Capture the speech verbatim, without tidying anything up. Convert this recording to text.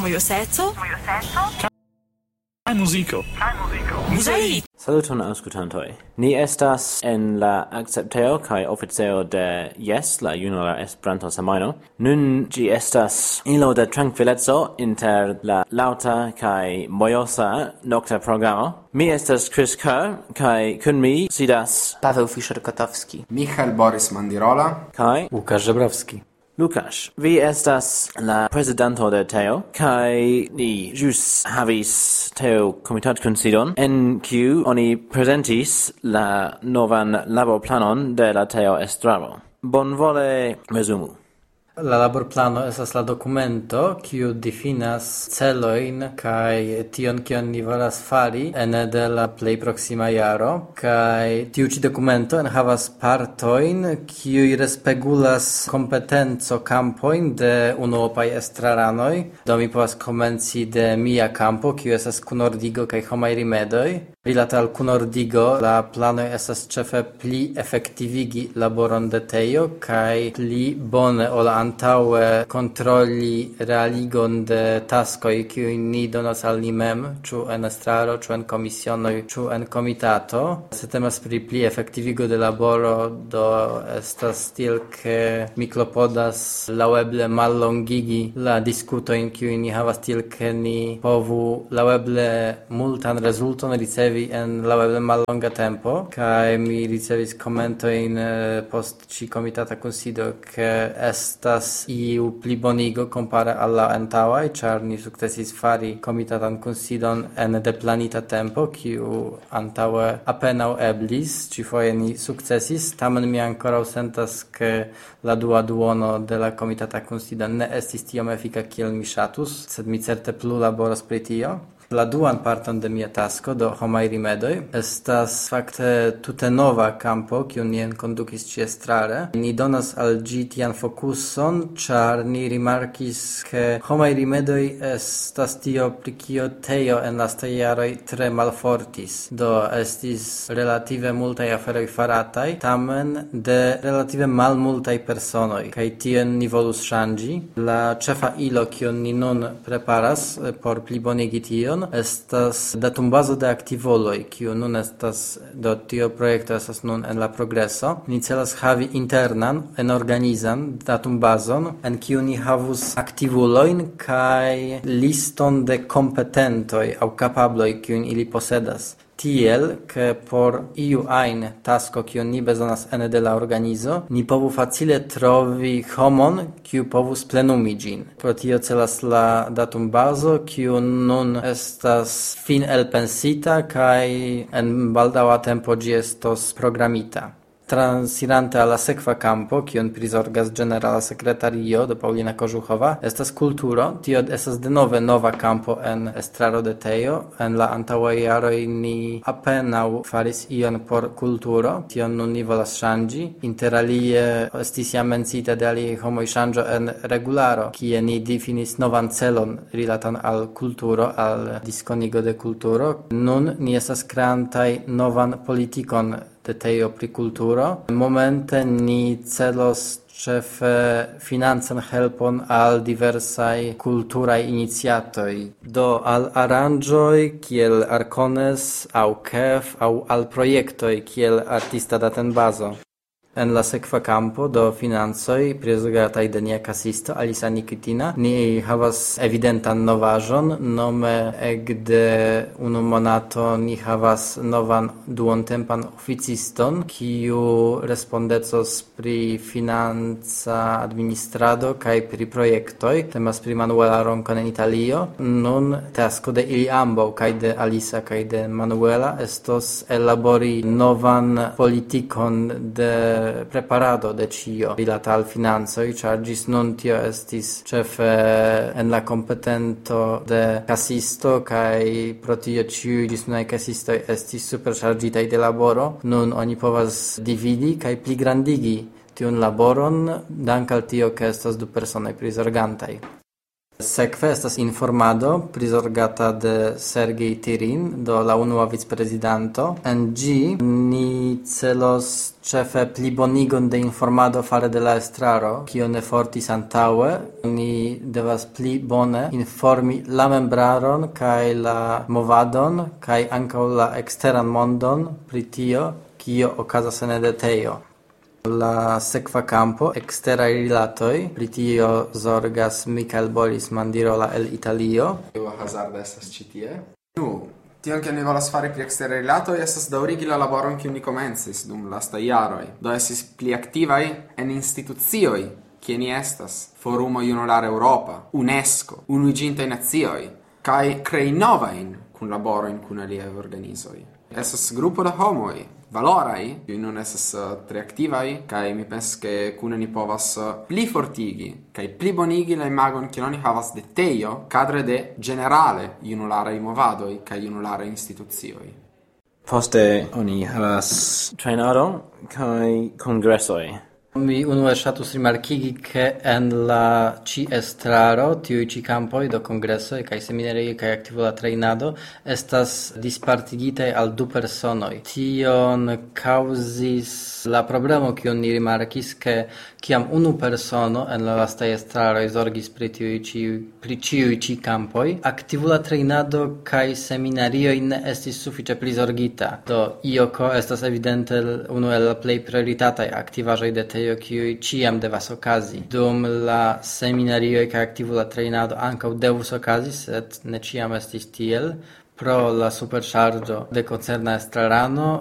Mojoseco. Kaj muziko. Muzei. Saluton aŭskultantoj. Ni estas en la akceptejo kaj oficejo de Jes, la Junula Esperanto-Semajno. Nun ĝi estas ilo de trankvileco inter la laŭta kaj mojosa nokta programo. Mi estas Chris Kerr kaj kun mi sidas Paweł Fischer-Kotowski, Michał Borys Mandirola kaj Łukasz Żebrowski. Lukasz, vi estas la presidento de Teo, kai ni jus havis Teo komitatkunsidon, en kiu oni presentis la novan laborplanon de la Teo Estraro. Bonvole resumu. La laborplano estas la dokumento kiu difinas celojn kaj tion kion ni volas fari ene de la plej proksima jaro, kaj tiu ĉi dokumento enhavas partojn kiuj respegulas kompetenco kampojn de unuopaj estraranoj. Do mi povas komenci de mia kampo, kiu estas kunordigo kaj homaj rimedoj. Rilate al kunordigo, la planoj estas ĉefe pli efektivigi laboron de Teo kaj pli bone ol antaŭe kontroli realigon de taskoj kiujn ni donas al ni mem, ĉu en estraro, ĉu en komisionoj, ĉu en komitato. Se temas pri pli efektivigo de laboro, do estas tiel ke mi klopodas laŭeble mallongigi la diskutojn kiujn ni havas, tiel ke ni povu laŭeble multan rezulton ricevi en laŭeble mallonga tempo, kaj mi ricevis komentojn post ĉi komitata kunsido ke estas iu plibonigo kompare al la antaŭaj, ĉar ni sukcesis fari komitatan kunsidon en de planita tempo, kiu antaŭe apenaŭ eblis, ĉifoje ni sukcesis, tamen mi ankoraŭ sentas ke la dua duono de la komitata kunsido ne estis tiom efika kiel mi ŝatus, sed mi certe plu laboros pri tio. La duan parton de mia tasko, do homaj rimedoj, estas fakte tute nova kampo, kiun ni enkondukis ĉiestrare. Ni donas al ĝi tian fokuson, ĉar ni rimarkis, ke homaj rimedoj estas tio, pri kio Teo en lastaj jaroj tre malfortis. Do estis relative multaj aferoj farataj, tamen de relative malmultaj personoj, kaj tion ni volus ŝanĝi. La ĉefa ilo, kiun ni nun preparas por plibonigi tion, estas datumbazo de aktivoloj, kiu nun estas, do tio projekto estas nun en la progreso. Ni celas havi internan, enorganizan datumbazon, en kiu ni havus aktivulojn kaj liston de kompetentoj aŭ kapabloj, kiujn ili posedas. Tiel, ke por iu ajn tasko, kiun ni bezonas ene de la organizo, ni povu facile trovi homon, kiu povus plenumi ĝin. Pro tio celas la datumbazo, kiu nun estas fin elpensita kaj en baldaŭa tempo ĝi estos programita. Transirante alla sekva kampo, kion prizorgas Ĝenerala Sekretario de Paulina Kożuchowa, estas kulturo. Tio estas denove nova kampo en estraro de Teo. En la antaŭaj jaroj ni apenaŭ faris ion por kulturo. Tion nun ni volas ŝanĝi. Interalie estis jam menciita de aliaj homoj ŝanĝo en regularo, kie ni difinis novan celon rilatan al kulturo, al diskonigo de kulturo. Nun ni estas kreantaj novan politikon de Teo pri kulturo. Momente ni celos ĉefe financan helpon al diversaj kulturaj iniciatoj, do al aranĝoj kiel Arcones aŭ Kef aŭ al projektoj kiel Artista Datenbazo. En la sekva kampo, do financoj, prizorgataj de nia kasisto Alisa Nikitina, ni havas evidentan novaĵon, nome ekde unu monato ni havas novan duontempan oficiston, kiu respondecos pri financa administrado kaj pri projektoj. Temas pri Manuela Roncon en Italio. Nun tasko de ili ambaŭ, kaj de Alisa kaj de Manuela, estos elabori novan politikon de preparado de ĉio rilata al financoj, ĉar ĝis nun tio estis ĉefe en la kompetento de kasisto, kaj pro tio ĉiuj ĝis nunaj kasistoj estis superŝarĝitaj de laboro. Nun oni povas dividi kaj pligrandigi tiun laboron, dank al tio, ke estas du personoj prizorgantaj. sekve estas informado prizorgata de Sergej Tirin do la unua vicprezidanto. En ĝi ni celos ĉefe plibonigon de informado fare de la estraro, kio ne fortis antaŭe. Ni devas pli bone informi la membraron kaj la movadon kaj ankaŭ la eksteran mondon pri tio, kio okazas en retejo. La sekva campo, eksteraj rilatoj, pri tio zorgas Michael Boris Mandirola el Italio. Io hazarda estas ĉi tie. Nu, tion kion ni volas fari pri eksteraj rilatoj estas daŭrigi la laboron kiun ni komencis dum lastaj jaroj. Do estis pli aktivaj en institucioj, kie ni estas, Forumo Junulara Eŭropa, UNESCO, Unuiĝintaj Nacioj, kaj krei novajn kunlaborojn kun aliaj organizoj. Estas grupo da homoj, valorai, kiuj nun estas uh, tre aktivaj, kaj mi pensas ke kune ni povas uh, pli fortigi kaj pli bonigi la imagon kiun oni havas de tejo kadre de generale junularaj movadoj kaj junularaj institucioj. Poste oni havas trainado kaj kongresoj. Mi unue ŝatus rimarkigi ke en la ĉi estraro tiuj ĉi kampoj do kongresoj kaj seminarioj kaj aktiva trejnado estas dispartigitaj al du personoj. Tion kaŭzis la problemo kiun ni rimarkis, ke kiam unu persono en la lastaj estraroj zorgis pri tiuj ĉi pri ĉiuj ĉi kampoj, aktiva trejnado kaj seminarioj ne estis sufiĉe prizorgita. Do ioko estas evidente unu el la plej prioritataj aktivaĵoj de tio kiuj ĉiam devas okazi. Dum la seminarioj kaj aktiva trejnado ankaŭ devus okazi, sed ne ĉiam estis tiel. Pro la superŝarĝo de koncerna estrarano